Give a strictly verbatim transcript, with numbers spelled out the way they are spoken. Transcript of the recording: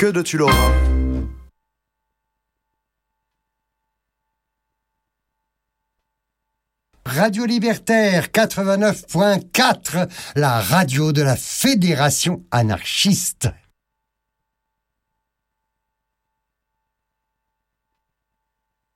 que de tu l'auras. Radio Libertaire quatre-vingt-neuf point quatre, la radio de la Fédération anarchiste.